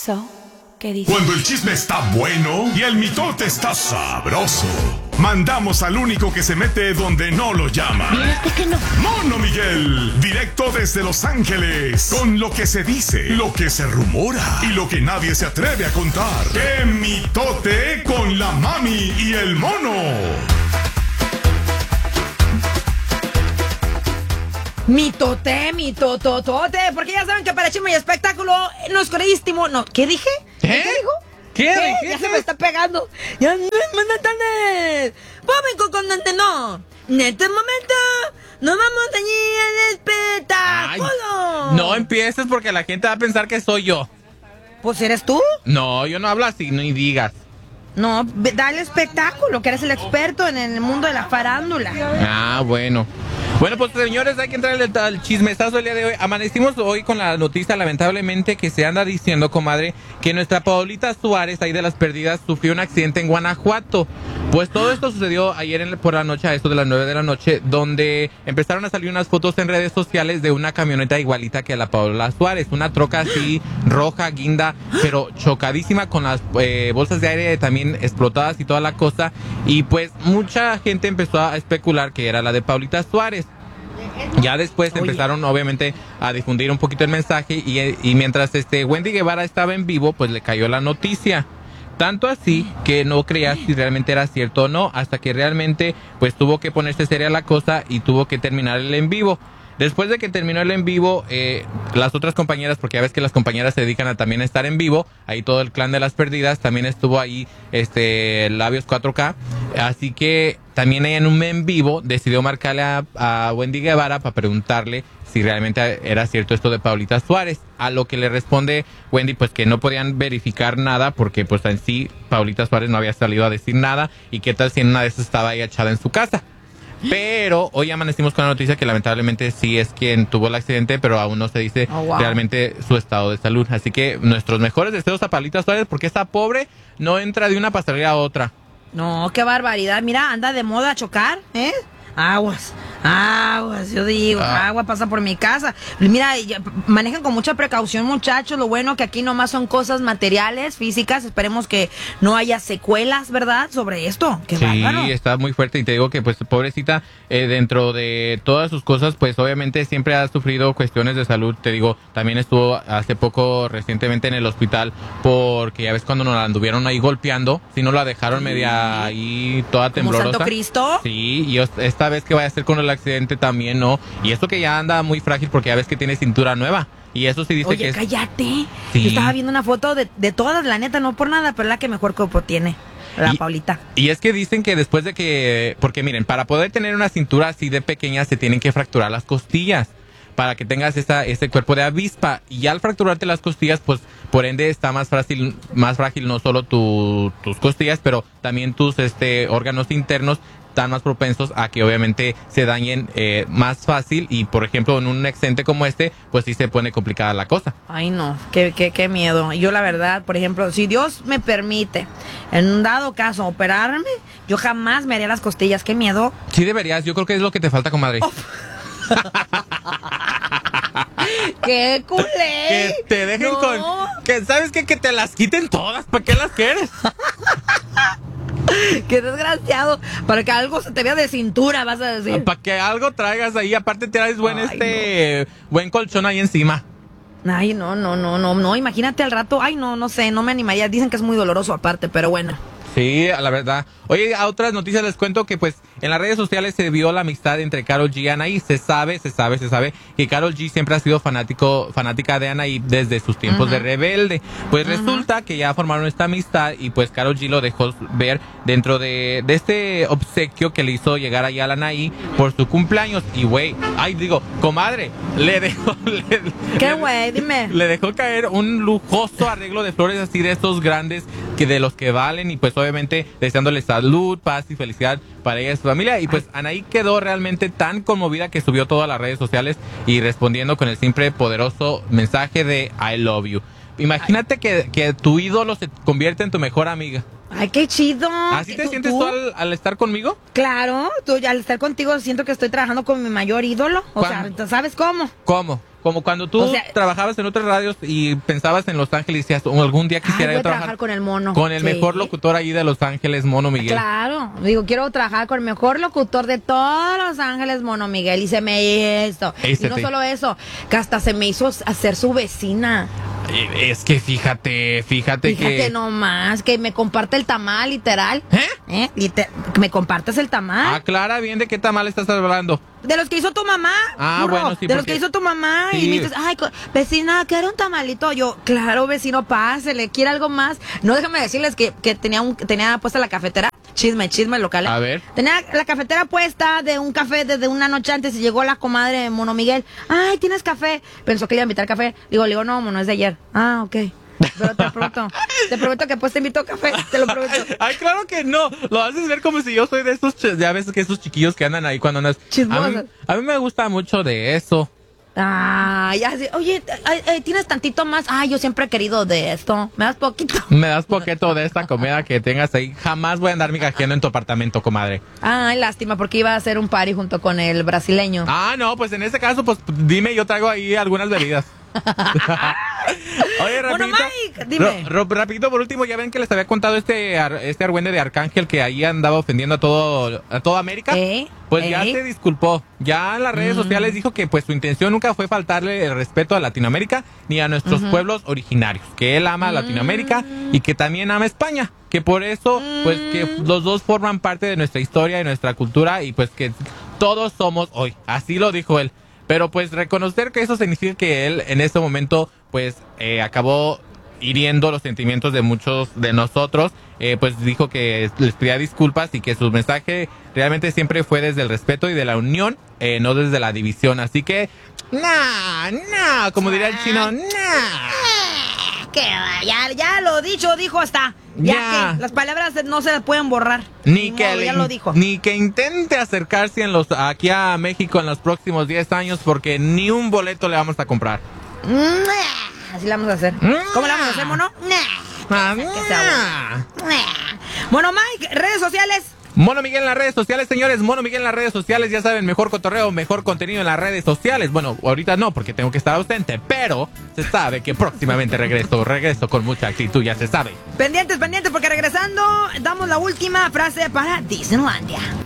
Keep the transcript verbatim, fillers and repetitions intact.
So, ¿qué dice? Cuando el chisme está bueno y el mitote está sabroso, mandamos al único que se mete donde no lo llama. Fíjate que no. Mono Miguel, directo desde Los Ángeles, con lo que se dice, lo que se rumora y lo que nadie se atreve a contar. ¡Qué mitote con la mami y el mono! Mitote, mitototote, porque ya saben que para chisme y espectáculo nos creísimo. No, ¿qué dije? ¿Qué? ¿Qué dijo? ¿Qué? ¿Qué? ¿Qué? Ya se me está pegando. Ya no es mandatane. Pobre con no. En este momento nos vamos a ir al espectáculo. Ay, no empieces porque la gente va a pensar que soy yo. Pues eres tú. No, yo no hablo así, ni digas. No, ve- dale espectáculo, que eres el experto en el mundo de la farándula. Ah, bueno. Bueno, pues señores, hay que entrar al, al chismesazo el día de hoy. Amanecimos hoy con la noticia, lamentablemente, que se anda diciendo, comadre, que nuestra Paulita Suárez, ahí de las perdidas, sufrió un accidente en Guanajuato. Pues todo esto sucedió ayer en, por la noche, a eso de las nueve de la noche, donde empezaron a salir unas fotos en redes sociales de una camioneta igualita que la Paola Suárez. Una troca así, roja, guinda, pero chocadísima, con las eh, bolsas de aire también explotadas y toda la cosa. Y pues mucha gente empezó a especular que era la de Paulita Suárez. Ya después Oye. empezaron obviamente a difundir un poquito el mensaje y, y mientras este Wendy Guevara estaba en vivo, pues le cayó la noticia. Tanto así que no creía si realmente era cierto o no, hasta que realmente pues tuvo que ponerse seria la cosa y tuvo que terminar el en vivo. Después de que terminó el en vivo, eh, las otras compañeras, porque ya ves que las compañeras se dedican a también a estar en vivo, ahí todo el clan de las perdidas, también estuvo ahí este Labios cuatro K, así que también ella en un en vivo decidió marcarle a, a Wendy Guevara para preguntarle si realmente era cierto esto de Paulita Suárez, a lo que le responde Wendy pues que no podían verificar nada porque pues en sí Paulita Suárez no había salido a decir nada y qué tal si en una de esas estaba ahí echada en su casa. Pero hoy amanecimos con la noticia que lamentablemente sí es quien tuvo el accidente, pero aún no se dice Oh, wow. realmente su estado de salud. Así que nuestros mejores deseos a Paulita Suárez, porque esta pobre no entra de una pasarela a otra. No, qué barbaridad. Mira, anda de moda chocar, ¿eh? Aguas, aguas, yo digo, Ah. agua pasa por mi casa. Mira, ya, manejan con mucha precaución, muchachos. Lo bueno que aquí nomás son cosas materiales, físicas. Esperemos que no haya secuelas, ¿verdad? Sobre esto. Qué Sí, bárbaro. está muy fuerte y te digo que pues pobrecita, eh, dentro de todas sus cosas, pues obviamente siempre ha sufrido cuestiones de salud. Te digo, también estuvo hace poco recientemente en el hospital porque ya ves cuando nos la anduvieron ahí golpeando, si no la dejaron media ahí toda ¿Como temblorosa. Santo Cristo? Sí, y os- esta vez que vaya a ser con el accidente también, ¿no? Y esto que ya anda muy frágil porque ya ves que tiene cintura nueva. Y eso sí dice Oye, que es... cállate. Sí. Yo estaba viendo una foto de, de todas, la neta, no por nada, pero la que mejor cuerpo tiene, la Y- Paulita. Y es que dicen que después de que... Porque miren, para poder tener una cintura así de pequeña se tienen que fracturar las costillas para que tengas esa, ese cuerpo de avispa. Y al fracturarte las costillas, pues por ende está más frágil, más frágil no solo tu, tus costillas, pero también tus este, órganos internos están más propensos a que obviamente se dañen eh, más fácil y por ejemplo en un accidente como este, pues sí se pone complicada la cosa. Ay, no, qué, qué, qué miedo. Yo la verdad, por ejemplo, si Dios me permite, en un dado caso, operarme, yo jamás me haría las costillas. Qué miedo. Sí deberías, yo creo que es lo que te falta, comadre. Oh. ¡Qué culé! Que te dejen No. con... Que, ¿sabes qué? Que te las quiten todas. ¿Para qué las quieres? ¡Qué desgraciado! Para que algo se te vea de cintura, vas a decir. Para que algo traigas ahí. Aparte te traes buen Ay, este... Buen colchón ahí encima. Ay, no, no, no, no, no. Imagínate al rato. Ay, no, no sé, no me animaría. Dicen que es muy doloroso aparte, pero bueno. Sí, la verdad. Oye, a otras noticias les cuento que pues en las redes sociales se vio la amistad entre Karol G y Anaí. Se sabe, se sabe, se sabe que Karol G siempre ha sido fanático, fanática de Anaí desde sus tiempos Uh-huh. de rebelde. Pues Uh-huh. resulta que ya formaron esta amistad y pues Karol G lo dejó ver dentro de, de este obsequio que le hizo llegar allá a la Anaí por su cumpleaños. Y güey, ay digo, comadre, le dejó... Le, ¿Qué le- güey? Dime. Le dejó caer un lujoso arreglo de flores así de estos grandes que de los que valen y pues obviamente deseándole salud, paz y felicidad para ella y su familia. Y pues Anaí quedó realmente tan conmovida que subió todo a las redes sociales y respondiendo con el siempre poderoso mensaje de I love you. Imagínate que, que tu ídolo se convierte en tu mejor amiga. Ay, qué chido. ¿Así te sientes tú al, al estar conmigo? Claro, tú al estar contigo siento que estoy trabajando con mi mayor ídolo. O ¿Cuándo? sea, ¿sabes cómo? ¿Cómo? Como cuando tú O sea, trabajabas en otras radios y pensabas en Los Ángeles y decías, "Oh, algún día quisiera Ay, voy yo a trabajar, trabajar con el mono". con el Sí. mejor locutor ahí de Los Ángeles, Mono Miguel. Claro, digo, quiero trabajar con el mejor locutor de todos Los Ángeles, Mono Miguel, y se me hizo. Ese Y no te- solo eso, que hasta se me hizo hacer su vecina. Eh, Es que fíjate, fíjate, Fíjate que... nomás, que me comparte el tamal, literal. ¿Eh? ¿Eh? Liter- que me compartes el tamal. Aclara bien de qué tamal estás hablando. De los que hizo tu mamá. Ah, burro, bueno, sí, De los porque- que hizo tu mamá. Sí. Y me dices, ay, co- vecina, ¿quiere un tamalito? Yo, claro, vecino, pásele, ¿quiere algo más? No, déjame decirles que, que tenía un, tenía puesta la cafetera. Chisme, chisme local. ¿eh? A ver. Tenía la cafetera puesta de un café desde una noche antes y llegó la comadre de Mono Miguel. Ay, ¿tienes café? Pensó que le iba a invitar café. Digo, le digo, no, mono, es de ayer. Ah, ok. Pero te prometo, te prometo que pues te invito a café, te lo prometo. Ay, claro que no. Lo haces ver como si yo soy de esos, ch- ya ves que esos chiquillos que andan ahí cuando andas. A mí, Chismosos. a mí me gusta mucho de eso. Ah, ya sé. Oye, ay, ay, ¿tienes tantito más? Ay, yo siempre he querido de esto. ¿Me das poquito? Me das poquito de esta comida que tengas ahí. Jamás voy a andar migajeando en tu apartamento, comadre. Ay, lástima, porque iba a hacer un party junto con el brasileño. Ah, no, pues en ese caso, pues dime, yo traigo ahí algunas bebidas. Oye, Bueno, rapidito. Mike, dime. Ro- ro- rapidito, por último, ya ven que les había contado este, ar- este argüende de Arcángel que ahí andaba ofendiendo a todo a toda América. ¿Eh? Pues ya ¿Eh? se disculpó. Ya en las redes Mm. sociales dijo que pues su intención nunca fue faltarle el respeto a Latinoamérica ni a nuestros pueblos originarios. Que él ama a Latinoamérica y que también ama a España. Que por eso, pues que Mm. los dos forman parte de nuestra historia y nuestra cultura y pues que todos somos hoy. Así lo dijo él. Pero pues reconocer que eso significa que él en este momento pues eh, acabó hiriendo los sentimientos de muchos de nosotros, eh, pues dijo que les pedía disculpas y que su mensaje realmente siempre fue desde el respeto y de la unión, eh, no desde la división. Así que, nah, nah, como diría el chino, nah. Que va, ya, ya lo dicho, dijo hasta. Ya, Ya. que las palabras no se pueden borrar. Ni que, modo, le- ya lo dijo. ni que intente acercarse en los, aquí a México en los próximos diez años porque ni un boleto le vamos a comprar. Nah, así la vamos a hacer. ¿Cómo la vamos a hacer, mono? Nah. Ah, Que sea nah. Nah. Bueno, Mike, redes sociales. Mono Miguel en las redes sociales, señores. Mono Miguel en las redes sociales, ya saben, mejor cotorreo, mejor contenido en las redes sociales. Bueno, ahorita no, porque tengo que estar ausente, pero se sabe que próximamente regreso, regreso con mucha actitud, ya se sabe. Pendientes, pendientes, porque regresando damos la última frase para Disneylandia.